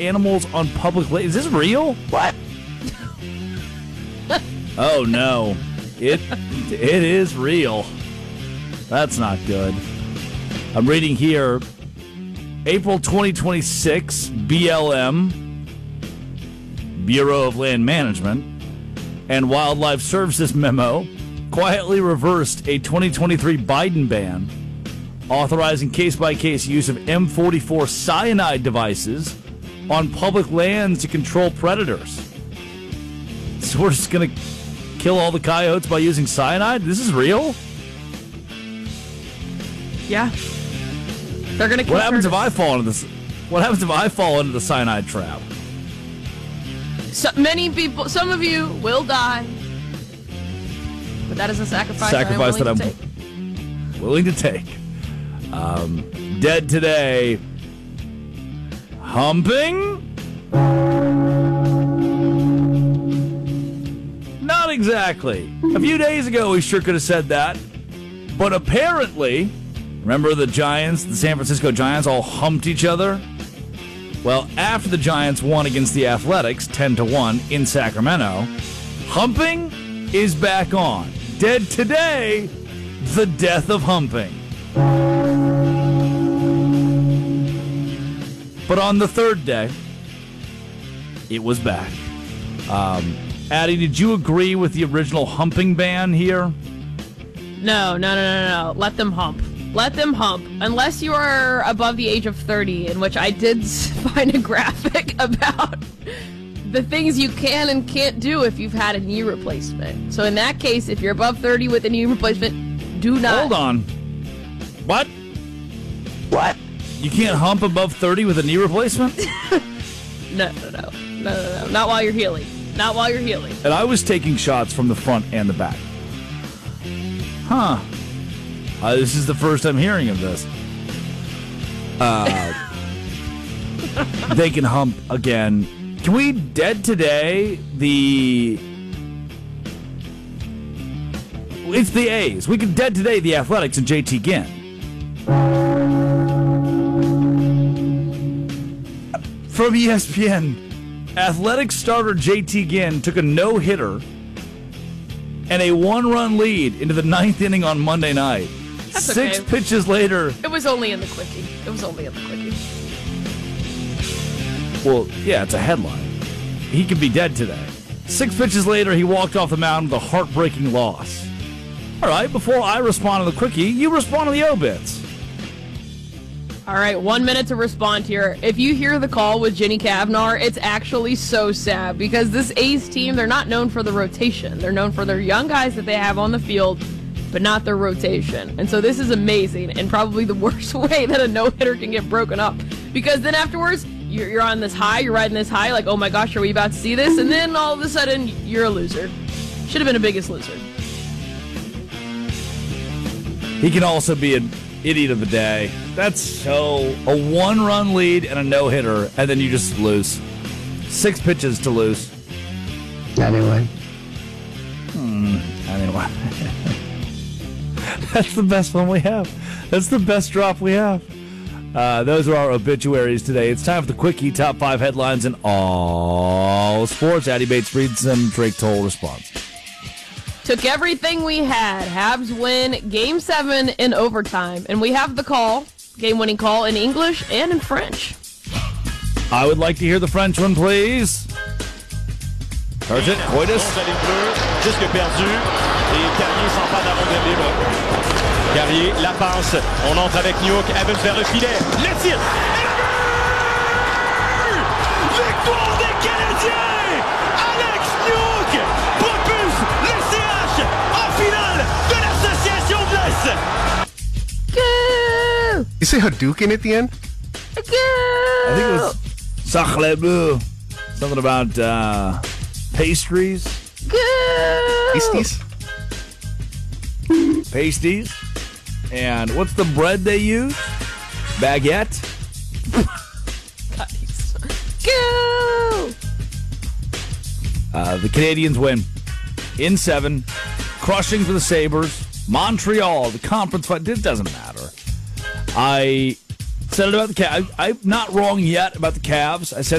animals on public lands. Is this real? What? Oh, no. It is real. That's not good. I'm reading here, April 2026, BLM, Bureau of Land Management, and Wildlife Services memo quietly reversed a 2023 Biden ban authorizing case-by-case use of M44 cyanide devices on public lands to control predators. So we're just going to kill all the coyotes by using cyanide? This is real? Yeah. They're going to kill What happens if predators. I fall into this? What happens if I fall into the cyanide trap? So many people, some of you will die. But that is a sacrifice that I'm willing to take. Dead today. Humping? Not exactly. A few days ago, we sure could have said that. But apparently, remember the Giants, the San Francisco Giants, all humped each other? Well, after the Giants won against the Athletics 10-1 in Sacramento, humping is back on. Dead today, the death of humping. But on the third day, it was back. Addie, did you agree with the original humping ban here? No. Let them hump. Let them hump. Unless you are above the age of 30, in which I did find a graphic about the things you can and can't do if you've had a knee replacement. So in that case, if you're above 30 with a knee replacement, do not. Hold on. What? What? You can't hump above 30 with a knee replacement? No. Not while you're healing. Not while you're healing. And I was taking shots from the front and the back. Huh. This is the first I'm hearing of this. They can hump again. Can we dead today It's the A's. We can dead today the Athletics and JT Ginn. From ESPN, Athletics starter JT Ginn took a no-hitter and a one-run lead into the ninth inning on Monday night. That's Six okay. pitches later. It was only in the quickie. Well, yeah, it's a headline. He could be dead today. 6 pitches later, he walked off the mound with a heartbreaking loss. All right, before I respond to the quickie, you respond to the obits. All right, 1 minute to respond here. If you hear the call with Jenny Cavnar, it's actually so sad because this A's team, they're not known for the rotation. They're known for their young guys that they have on the field, but not their rotation. And so this is amazing and probably the worst way that a no-hitter can get broken up. Because then afterwards, you're on this high, you're riding this high, like, oh my gosh, are we about to see this? And then all of a sudden, you're a loser. Should have been a biggest loser. He can also be an idiot of the day. That's so... A one-run lead and a no-hitter, and then you just lose. 6 pitches to lose. Anyway. Anyway. That's the best one we have. That's the best drop we have. Those are our obituaries today. It's time for the Quickie Top 5 headlines in all sports. Addie Bates reads them. Drake Toll responds. Took everything we had. Habs win Game 7 in overtime. And we have the call, game-winning call in English and in French. I would like to hear the French one, please. Heard it. Coitus. Les Bleus, jusque perdu. Et Carrier s'empare d'avant de Carrier, la passe. On entre avec Newhook. Evans vers le filet. Le tir. Et le but! Victoire des Canadiens! Alex Newhook propulse le CH en finale de l'Association de l'Est. Go! You say Hadouken at the end? Go! I think it was Sacre Bleu. Something about pastries. Go! Pasties? Pasties. And what's the bread they use? Baguette. Go! The Canadians win in 7, crushing for the Sabres. Montreal, the conference fight. It doesn't matter. I said it about the Cavs. I'm not wrong yet about the Cavs. I said